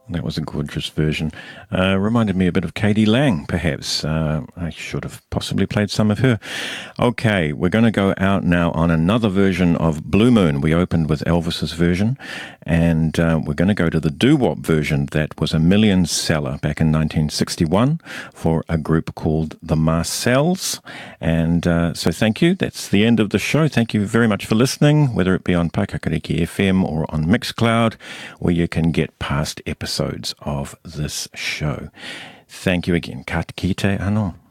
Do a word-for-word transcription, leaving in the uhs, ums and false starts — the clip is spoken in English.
That was a gorgeous version. Uh, reminded me a bit of Katie Lang, perhaps. Uh, I should have possibly played some of her. Okay, we're going to go out now on another version of Blue Moon. We opened with Elvis's version, and uh, we're going to go to the doo-wop version that was a million seller back in nineteen sixty-one for a group called the Marcells. And uh, so thank you. That's the end of the show. Thank you very much for listening, whether it be on Paikakariki F M or on Mixcloud, where you can get past episodes of this show. Thank you again. Ka kite ano.